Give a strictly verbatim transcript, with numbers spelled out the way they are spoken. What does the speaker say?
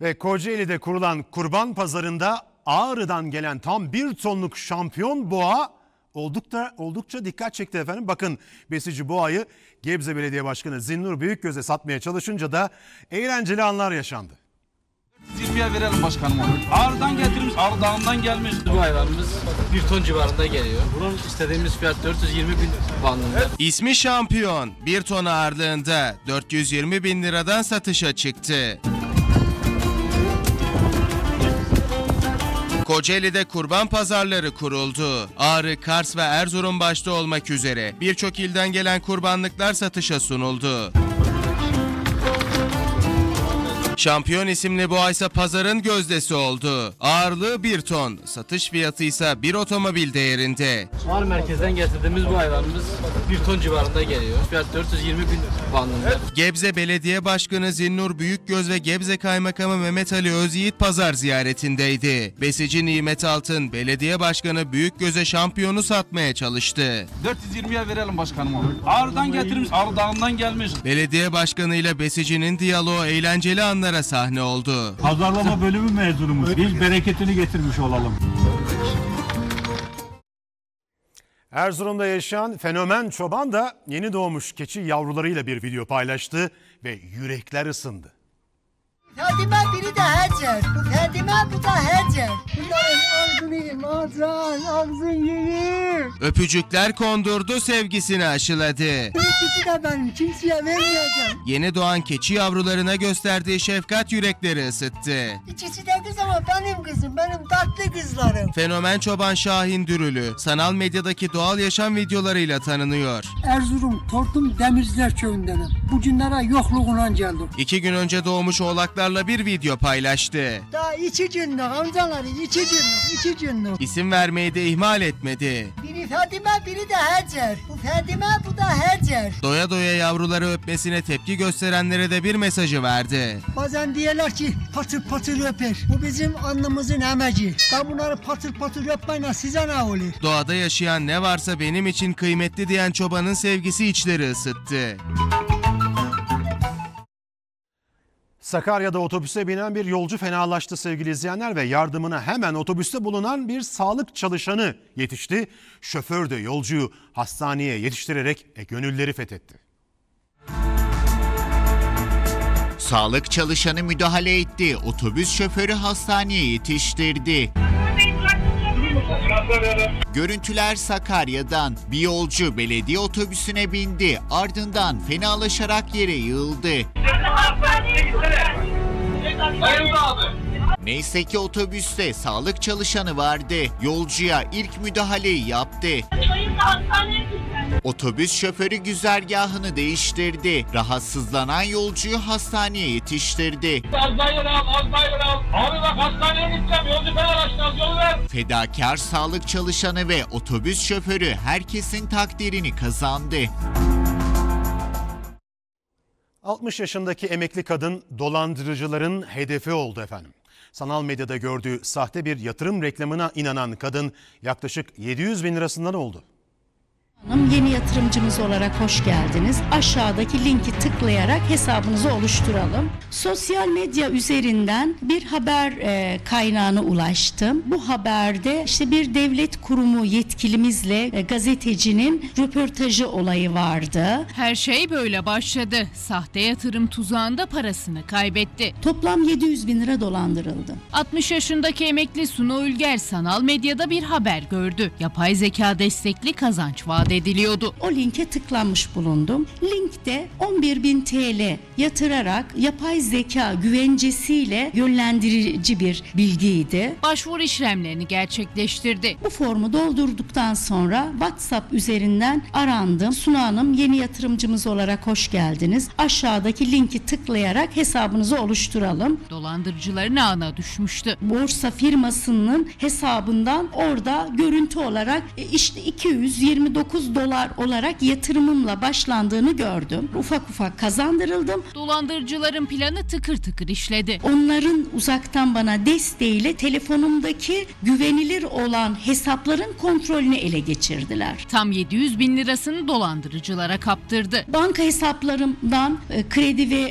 Ve Kocaeli'de kurulan kurban pazarında Ağrı'dan gelen tam bir tonluk şampiyon boğa oldukça, oldukça dikkat çekti efendim. Bakın besici boğayı Gebze Belediye Başkanı Zinnur Büyükgöz'e satmaya çalışınca da eğlenceli anlar yaşandı. yirmiye verelim başkanım onu. Ağrı'dan getirmiş, Ağrı Dağı'ndan gelmiş. Bu hayvanımız bir ton civarında geliyor. Bunun istediğimiz fiyat dört yüz yirmi bin bandında. İsmi şampiyon, bir ton ağırlığında dört yüz yirmi bin liradan satışa çıktı. Kocaeli'de kurban pazarları kuruldu. Ağrı, Kars ve Erzurum başta olmak üzere birçok ilden gelen kurbanlıklar satışa sunuldu. Şampiyon isimli boğa ise pazarın gözdesi oldu. Ağırlığı bir ton, satış fiyatı ise bir otomobil değerinde. Ağrı merkezden getirdiğimiz bu hayvanımız bir ton civarında geliyor. Fiyat dört yüz yirmi bin bandında. Gebze Belediye Başkanı Zinnur Büyükgöz ve Gebze Kaymakamı Mehmet Ali Özyiğit pazar ziyaretindeydi. Besici Nimet Altın, Belediye Başkanı Büyükgöz'e şampiyonu satmaya çalıştı. dört yüz yirmiye verelim başkanım onu. Ağrı'dan getirmiş, Ağrı Dağı'ndan gelmiş. Belediye Başkanı ile besicinin diyaloğu eğlenceli anlara sahne oldu. Pazarlama bölümü mezunumuz. Biz bereketini getirmiş olalım. Erzurum'da yaşayan fenomen çoban da yeni doğmuş keçi yavrularıyla bir video paylaştı ve yürekler ısındı. Fadime biri de Hacer. Bu Fadime bu da Hacer. Bunların ağzını yiyeyim. Ağzın, ağzın yiyeyim. Öpücükler kondurdu, sevgisini aşıladı. İkisi de benim. Kimseye vermeyeceğim. Yeni doğan keçi yavrularına gösterdiği şefkat yürekleri ısıttı. İkisi de kız ama benim kızım. Benim tatlı kızlarım. Fenomen çoban Şahin Dürülü, sanal medyadaki doğal yaşam videolarıyla tanınıyor. Erzurum Tortum Demirciler köyündenim. Bu günlere yokluğuna geldim. İki gün önce doğmuş oğlaklarla bir video paylaştı. Daha iki günlük amcaları iki günlük iki günlük. İsim vermeyi de ihmal etmedi. Biri Fadime biri de Hacer. Bu Fadime bu da Hacer. Doya doya yavruları öpmesine tepki gösterenlere de bir mesajı verdi. Bazen diyorlar ki patır patır öper. Bu bizim alnımızın emeği. Ben bunları patır patır öpmeyle size ne olur? Doğada yaşayan ne varsa benim için kıymetli diyen çobanın sevgisi içleri ısıttı. Sakarya'da otobüse binen bir yolcu fenalaştı sevgili izleyenler ve yardımına hemen otobüste bulunan bir sağlık çalışanı yetişti. Şoför de yolcuyu hastaneye yetiştirerek e, gönülleri fethetti. Sağlık çalışanı müdahale etti. Otobüs şoförü hastaneye yetiştirdi. Görüntüler Sakarya'dan. Bir yolcu belediye otobüsüne bindi. Ardından fenalaşarak yere yığıldı. Neyse ki otobüste sağlık çalışanı vardı. Yolcuya ilk müdahaleyi yaptı. Otobüs şoförü güzergahını değiştirdi. Rahatsızlanan yolcuyu hastaneye yetiştirdi. Az daha yer al, az daha yer al. Abi bak hastaneye gideceğim, yolcu ben araçtan yol ver. Fedakar sağlık çalışanı ve otobüs şoförü herkesin takdirini kazandı. altmış yaşındaki emekli kadın dolandırıcıların hedefi oldu efendim. Sanal medyada gördüğü sahte bir yatırım reklamına inanan kadın yaklaşık yedi yüz bin lirasından oldu. Yeni yatırımcımız olarak hoş geldiniz. Aşağıdaki linki tıklayarak hesabınızı oluşturalım. Sosyal medya üzerinden bir haber e, kaynağına ulaştım. Bu haberde işte bir devlet kurumu yetkilimizle e, gazetecinin röportajı olayı vardı. Her şey böyle başladı. Sahte yatırım tuzağında parasını kaybetti. Toplam yedi yüz bin lira dolandırıldı. altmış yaşındaki emekli Sunu Ülger sanal medyada bir haber gördü. Yapay zeka destekli kazanç vaat ediliyordu. O linke tıklanmış bulundum. Linkte on bir bin T L yatırarak yapay zeka güvencesiyle yönlendirici bir bilgiydi. Başvuru işlemlerini gerçekleştirdi. Bu formu doldurduktan sonra WhatsApp üzerinden arandım. Sunu Hanım yeni yatırımcımız olarak hoş geldiniz. Aşağıdaki linki tıklayarak hesabınızı oluşturalım. Dolandırıcıların ağına düşmüştü. Borsa firmasının hesabından orada görüntü olarak işte iki yüz yirmi dokuz dolar olarak yatırımımla başlandığını gördüm. Ufak ufak kazandırıldım. Dolandırıcıların planı tıkır tıkır işledi. Onların uzaktan bana desteğiyle telefonumdaki güvenilir olan hesapların kontrolünü ele geçirdiler. Tam yedi yüz bin lirasını dolandırıcılara kaptırdı. Banka hesaplarımdan e, kredi ve